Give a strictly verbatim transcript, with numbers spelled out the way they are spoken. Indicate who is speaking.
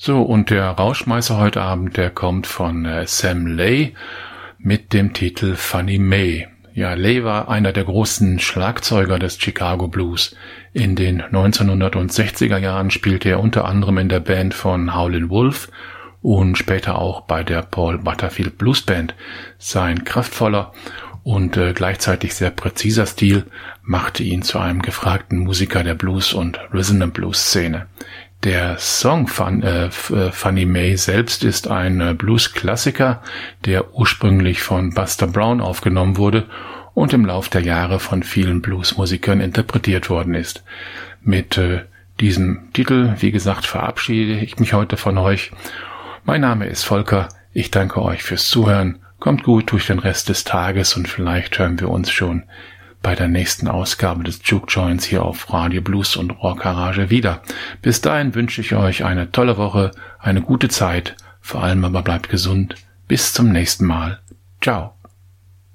Speaker 1: So, und der Rauschmeißer heute Abend, der kommt von äh, Sam Lay mit dem Titel Funny May. Ja, Lay war einer der großen Schlagzeuger des Chicago Blues. In den neunzehnhundertsechziger Jahren spielte er unter anderem in der Band von Howlin' Wolf und später auch bei der Paul Butterfield Blues Band. Sein kraftvoller und äh, gleichzeitig sehr präziser Stil machte ihn zu einem gefragten Musiker der Blues- und Rhythm-and-Blues-Szene. Der Song Fun, äh, Funny May selbst ist ein äh, Blues-Klassiker, der ursprünglich von Buster Brown aufgenommen wurde und im Lauf der Jahre von vielen Bluesmusikern interpretiert worden ist. Mit äh, diesem Titel, wie gesagt, verabschiede ich mich heute von euch. Mein Name ist Volker, ich danke euch fürs Zuhören, kommt gut durch den Rest des Tages und vielleicht hören wir uns schon bei der nächsten Ausgabe des Juke Joints hier auf Radio Blues und Rock Garage wieder. Bis dahin wünsche ich euch eine tolle Woche, eine gute Zeit, vor allem aber bleibt gesund. Bis zum nächsten Mal. Ciao.